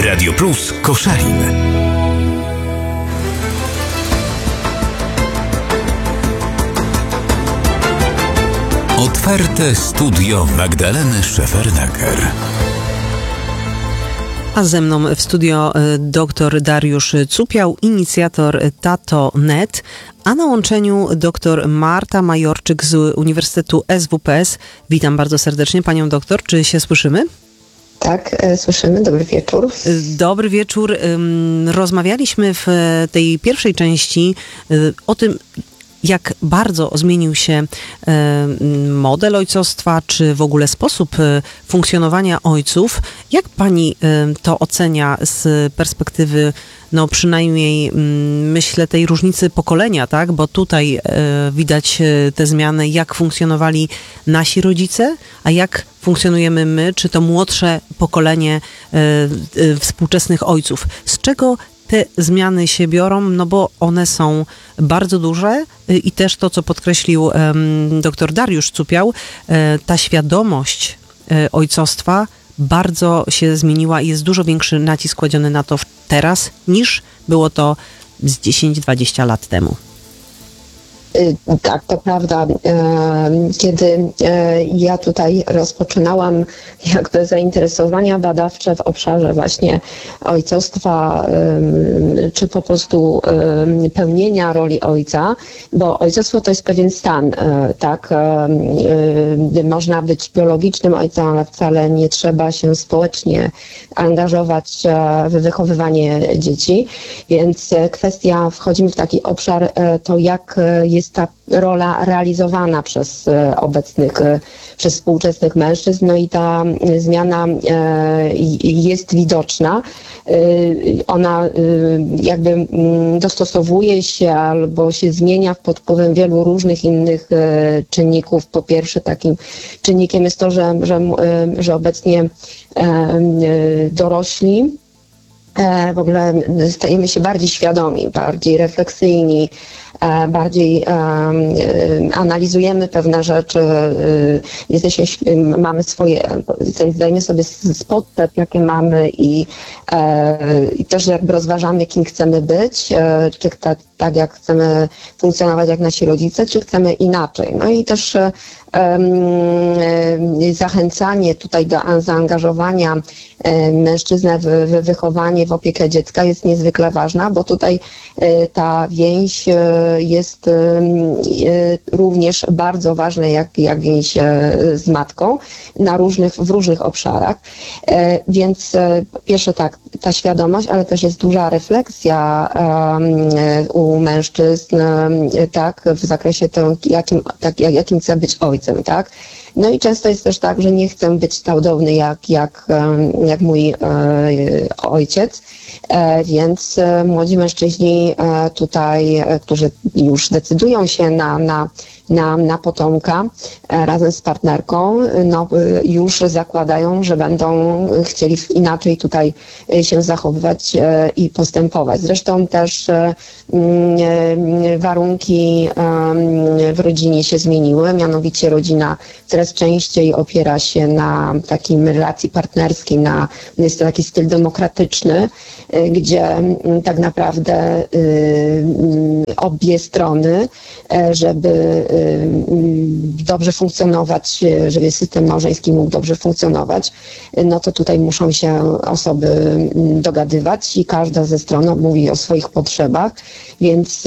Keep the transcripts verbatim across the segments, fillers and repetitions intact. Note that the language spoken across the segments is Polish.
Radio Plus Koszalin. Otwarte studio Magdaleny Szefernaker. A ze mną w studio dr Dariusz Cupiał, inicjator Tato kropka net, a na łączeniu dr Marta Majorczyk z Uniwersytetu S W P S. Witam bardzo serdecznie panią doktor. Czy się słyszymy? Tak, słyszymy. Dobry wieczór. Dobry wieczór. Rozmawialiśmy w tej pierwszej części o tym, jak bardzo zmienił się model ojcostwa, czy w ogóle sposób funkcjonowania ojców. Jak pani to ocenia z perspektywy, no przynajmniej myślę, tej różnicy pokolenia, tak? Bo tutaj widać te zmiany, jak funkcjonowali nasi rodzice, a jak funkcjonujemy my, czy to młodsze pokolenie współczesnych ojców. Z czego te zmiany się biorą, no bo one są bardzo duże i też to, co podkreślił um, dr Dariusz Cupiał, e, ta świadomość e, ojcostwa bardzo się zmieniła i jest dużo większy nacisk kładziony na to teraz, niż było to z dziesięć dwadzieścia lat temu. Tak, to prawda. Kiedy ja tutaj rozpoczynałam jakby zainteresowania badawcze w obszarze właśnie ojcostwa, czy po prostu pełnienia roli ojca, bo ojcostwo to jest pewien stan, tak? Można być biologicznym ojcem, ale wcale nie trzeba się społecznie angażować w wychowywanie dzieci, więc kwestia, wchodzimy w taki obszar, to jak jest ta rola realizowana przez obecnych, przez współczesnych mężczyzn, no i ta zmiana jest widoczna. Ona jakby dostosowuje się albo się zmienia pod wpływem wielu różnych innych czynników. Po pierwsze, takim czynnikiem jest to, że, że, że obecnie dorośli w ogóle stajemy się bardziej świadomi, bardziej refleksyjni, bardziej um, analizujemy pewne rzeczy, jesteśmy, mamy swoje, zdajemy sobie z potrzeb, jakie mamy i, e, i też jakby rozważamy, kim chcemy być, e, czy ta, tak jak chcemy funkcjonować jak nasi rodzice, czy chcemy inaczej. No i też e, e, zachęcanie tutaj do zaangażowania e, mężczyznę w, w wychowanie, w opiekę dziecka jest niezwykle ważna, bo tutaj e, ta więź e, jest również bardzo ważne jak, jak więź z matką na różnych, w różnych obszarach. Więc pierwsze tak, ta świadomość, ale też jest duża refleksja u mężczyzn, tak, w zakresie tego, jakim, tak, jakim chce być ojcem, tak. No i często jest też tak, że nie chcę być cudowny jak, jak, jak mój ojciec, więc młodzi mężczyźni tutaj, którzy już decydują się na, na, na, na potomka razem z partnerką, no już zakładają, że będą chcieli inaczej tutaj się zachowywać i postępować. Zresztą też warunki w rodzinie się zmieniły, mianowicie rodzina coraz częściej opiera się na takim relacji partnerskiej, na, jest to taki styl demokratyczny, gdzie tak naprawdę obie strony, żeby dobrze funkcjonować, żeby system małżeński mógł dobrze funkcjonować, no to tutaj muszą się osoby dogadywać i każda ze stron mówi o swoich potrzebach, więc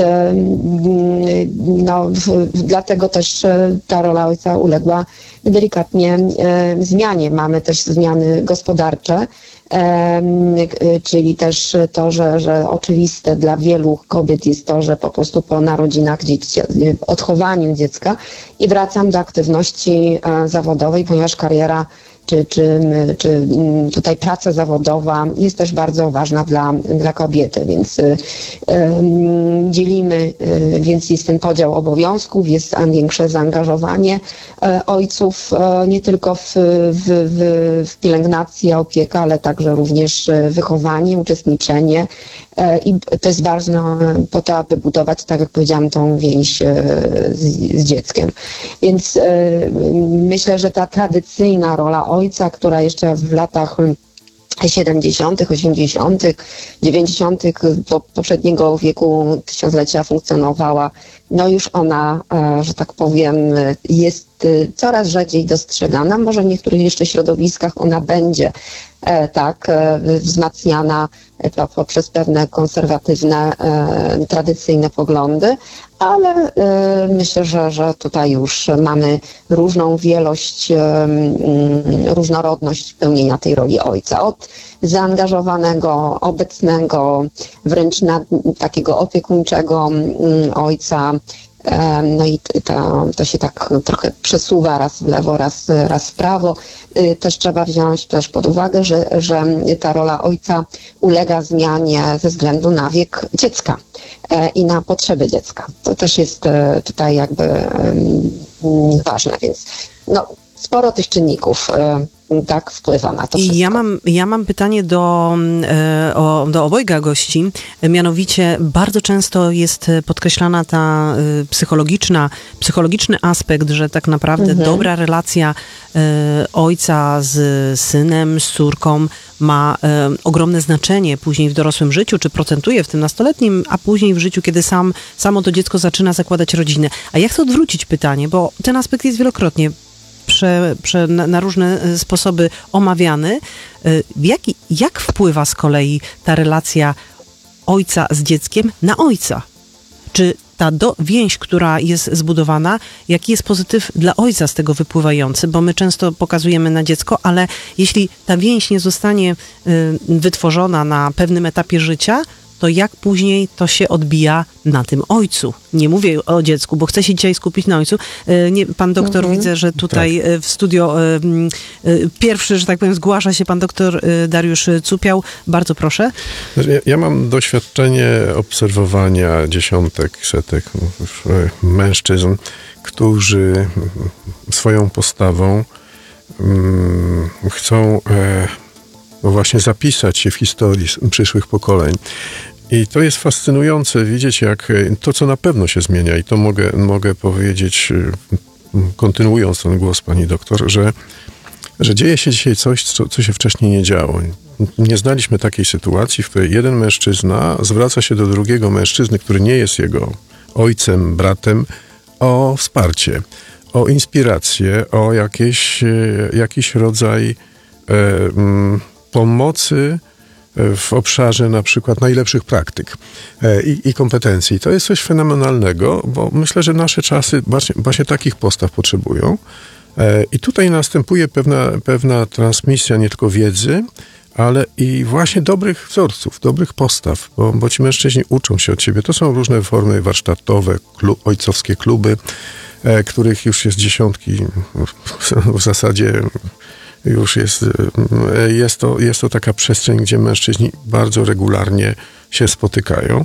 no, dlatego też ta rola ojca uległa delikatnie zmianie. Mamy też zmiany gospodarcze, czyli też to, że, że oczywiste dla wielu kobiet jest to, że po prostu po narodzinach dzieci, odchowaniu dziecka i wracam do aktywności zawodowej, ponieważ kariera czy, czy, czy tutaj praca zawodowa jest też bardzo ważna dla, dla kobiety, więc y, y, dzielimy, y, więc jest ten podział obowiązków, jest większe zaangażowanie y, ojców y, nie tylko w, w, w, w pielęgnację, opiekę, ale także również wychowanie, uczestniczenie y, i to jest ważne po to, aby budować, tak jak powiedziałam, tą więź y, z, z dzieckiem. Więc y, myślę, że ta tradycyjna rola ojca, która jeszcze w latach siedemdziesiątych, osiemdziesiątych, dziewięćdziesiątych po poprzedniego wieku tysiąclecia funkcjonowała. No już ona, że tak powiem, jest coraz rzadziej dostrzegana. Może w niektórych jeszcze środowiskach ona będzie tak wzmacniana poprzez pewne konserwatywne, tradycyjne poglądy, ale myślę, że, że tutaj już mamy różną wielość, różnorodność pełnienia tej roli ojca. Od zaangażowanego, obecnego, wręcz na, takiego opiekuńczego ojca. No i to, to się tak trochę przesuwa raz w lewo, raz, raz w prawo. Też trzeba wziąć też pod uwagę, że, że ta rola ojca ulega zmianie ze względu na wiek dziecka i na potrzeby dziecka. To też jest tutaj jakby ważne, więc no, sporo tych czynników tak wpływa na to wszystko. I ja mam, ja mam pytanie do, o, do obojga gości. Mianowicie bardzo często jest podkreślana ta psychologiczna, psychologiczny aspekt, że tak naprawdę mhm. dobra relacja ojca z synem, z córką ma ogromne znaczenie później w dorosłym życiu, czy procentuje w tym nastoletnim, a później w życiu, kiedy sam, samo to dziecko zaczyna zakładać rodzinę. A ja chcę odwrócić pytanie, bo ten aspekt jest wielokrotnie Prze, prze, na, na różne sposoby omawiany. Jak, jak wpływa z kolei ta relacja ojca z dzieckiem na ojca? Czy ta do, więź, która jest zbudowana, jaki jest pozytyw dla ojca z tego wypływający? Bo my często pokazujemy na dziecko, ale jeśli ta więź nie zostanie y, wytworzona na pewnym etapie życia, to jak później to się odbija na tym ojcu? Nie mówię o dziecku, bo chcę się dzisiaj skupić na ojcu. Nie, pan doktor, mhm. widzę, że tutaj tak. w studio pierwszy, że tak powiem, zgłasza się pan doktor Dariusz Cupiał. Bardzo proszę. Ja, ja mam doświadczenie obserwowania dziesiątek, setek mężczyzn, którzy swoją postawą um, chcą e, no właśnie zapisać się w historii przyszłych pokoleń. I to jest fascynujące widzieć, jak to, co na pewno się zmienia, i to mogę, mogę powiedzieć, kontynuując ten głos pani doktor, że, że dzieje się dzisiaj coś, co, co się wcześniej nie działo. Nie znaliśmy takiej sytuacji, w której jeden mężczyzna zwraca się do drugiego mężczyzny, który nie jest jego ojcem, bratem, o wsparcie, o inspirację, o jakieś, jakiś rodzaj e, m, pomocy w obszarze na przykład najlepszych praktyk i, i kompetencji. To jest coś fenomenalnego, bo myślę, że nasze czasy właśnie, właśnie takich postaw potrzebują. I tutaj następuje pewna, pewna transmisja nie tylko wiedzy, ale i właśnie dobrych wzorców, dobrych postaw, bo, bo ci mężczyźni uczą się od siebie. To są różne formy warsztatowe, klub, ojcowskie kluby, których już jest dziesiątki w zasadzie. Już jest, jest, to, jest to taka przestrzeń, gdzie mężczyźni bardzo regularnie się spotykają.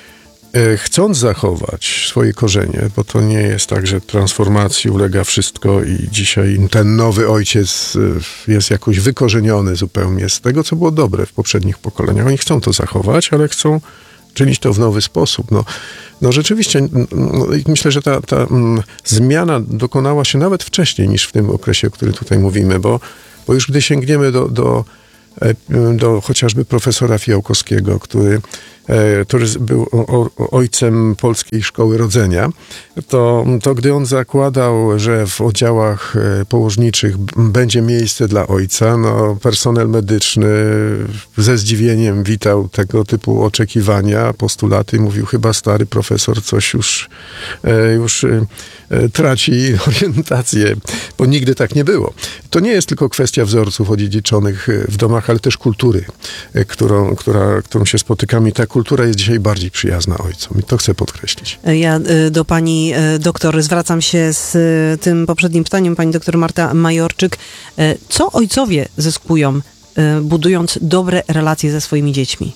Chcąc zachować swoje korzenie, bo to nie jest tak, że transformacji ulega wszystko i dzisiaj ten nowy ojciec jest jakoś wykorzeniony zupełnie z tego, co było dobre w poprzednich pokoleniach. Oni chcą to zachować, ale chcą czynić to w nowy sposób. No, no rzeczywiście, no, myślę, że ta, ta mm, zmiana dokonała się nawet wcześniej niż w tym okresie, o którym tutaj mówimy, bo, bo już gdy sięgniemy do, do, do chociażby profesora Fijałkowskiego, który, który był ojcem polskiej szkoły rodzenia, to, to gdy on zakładał, że w oddziałach położniczych będzie miejsce dla ojca, no personel medyczny ze zdziwieniem witał tego typu oczekiwania, postulaty i mówił, chyba stary profesor coś już, już traci orientację, bo nigdy tak nie było. To nie jest tylko kwestia wzorców odziedziczonych w domach, ale też kultury, którą, która, którą się spotykamy. I ta kultura jest dzisiaj bardziej przyjazna ojcom. I to chcę podkreślić. Ja do pani doktor zwracam się z tym poprzednim pytaniem, pani doktor Marta Majorczyk. Co ojcowie zyskują, budując dobre relacje ze swoimi dziećmi?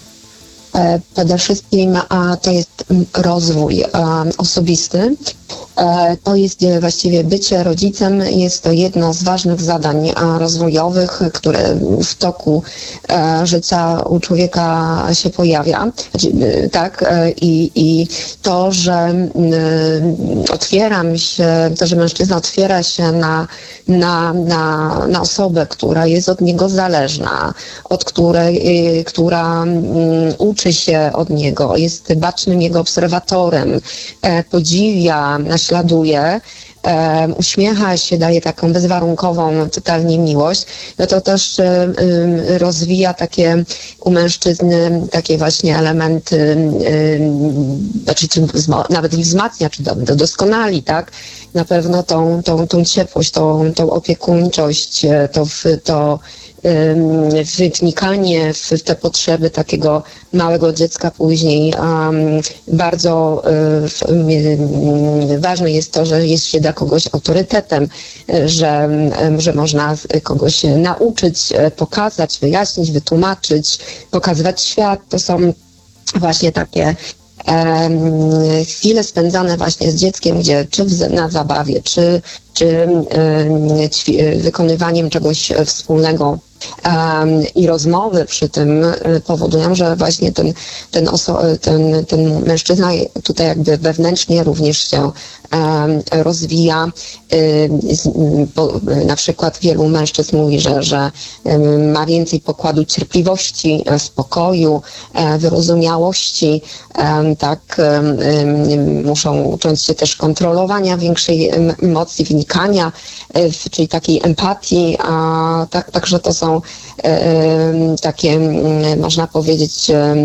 Przede wszystkim to jest rozwój osobisty, To jest właściwie bycie rodzicem, jest to jedno z ważnych zadań rozwojowych, które w toku życia u człowieka się pojawia. Tak, i, i to, że otwieram się, to, że mężczyzna otwiera się na, na, na, na osobę, która jest od niego zależna, od której, która uczy się od niego, jest bacznym jego obserwatorem, podziwia, naśladuje, e, uśmiecha się, daje taką bezwarunkową totalnie miłość, no to też e, e, rozwija takie u mężczyzny takie właśnie elementy, e, znaczy czy wzma- nawet i wzmacnia, czy do, do doskonali, tak? Na pewno tą, tą, tą ciepłość, tą, tą opiekuńczość, to, to wnikanie w te potrzeby takiego małego dziecka później. Um, bardzo um, ważne jest to, że jest się dla kogoś autorytetem, że, że można kogoś nauczyć, pokazać, wyjaśnić, wytłumaczyć, pokazywać świat. To są właśnie takie chwile spędzane właśnie z dzieckiem, gdzie czy na zabawie, czy, czy wykonywaniem czegoś wspólnego i rozmowy przy tym powodują, że właśnie ten, ten, oso- ten, ten mężczyzna tutaj jakby wewnętrznie również się rozwija. Na przykład wielu mężczyzn mówi, że, że ma więcej pokładu cierpliwości, spokoju, wyrozumiałości, tak, muszą ucząc się też kontrolowania większej emocji, wnikania, czyli takiej empatii, a tak, także to są takie, można powiedzieć,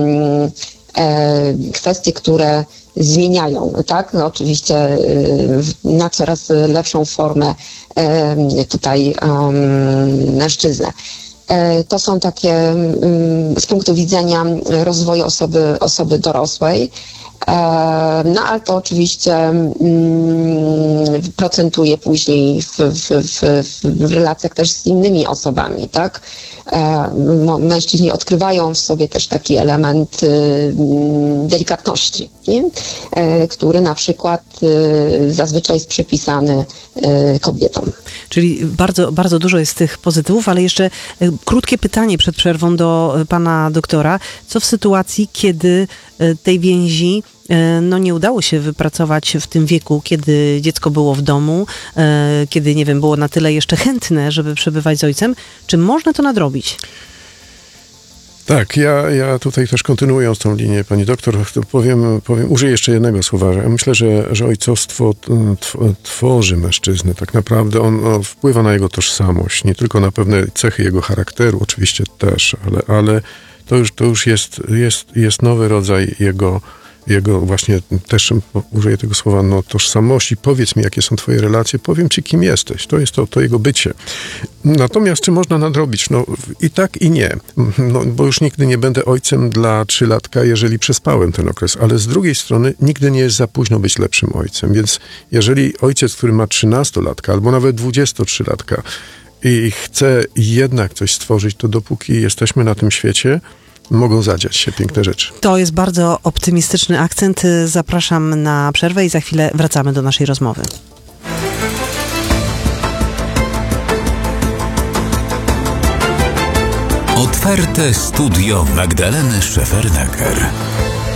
kwestie, które zmieniają, tak? No, oczywiście na coraz lepszą formę tutaj mężczyznę. To są takie z punktu widzenia rozwoju osoby, osoby dorosłej. No ale to oczywiście procentuje później w, w, w, w relacjach też z innymi osobami, tak? Mężczyźni odkrywają w sobie też taki element delikatności, nie? Który na przykład zazwyczaj jest przypisany kobietom. Czyli bardzo, bardzo dużo jest tych pozytywów, ale jeszcze krótkie pytanie przed przerwą do pana doktora. Co w sytuacji, kiedy tej więzi no nie udało się wypracować w tym wieku, kiedy dziecko było w domu, kiedy, nie wiem, było na tyle jeszcze chętne, żeby przebywać z ojcem? Czy można to nadrobić? Tak, ja, ja tutaj też kontynuując tą linię, pani doktor, to powiem, powiem, użyję jeszcze jednego słowa. Ja myślę, że, że ojcostwo tworzy mężczyznę. Tak naprawdę on, on wpływa na jego tożsamość, nie tylko na pewne cechy jego charakteru, oczywiście też, ale, ale to już, to już jest, jest, jest nowy rodzaj jego jego właśnie, też użyję tego słowa, no, tożsamości. Powiedz mi, jakie są twoje relacje, powiem ci, kim jesteś. To jest to, to jego bycie. Natomiast czy można nadrobić? No i tak, i nie. No, bo już nigdy nie będę ojcem dla trzylatka, jeżeli przespałem ten okres. Ale z drugiej strony nigdy nie jest za późno być lepszym ojcem. Więc jeżeli ojciec, który ma trzynastolatka albo nawet dwudziestotrzylatka i chce jednak coś stworzyć, to dopóki jesteśmy na tym świecie, mogą zadziać się piękne rzeczy. To jest bardzo optymistyczny akcent. Zapraszam na przerwę i za chwilę wracamy do naszej rozmowy. Otwarte studio Magdaleny Szefernaker.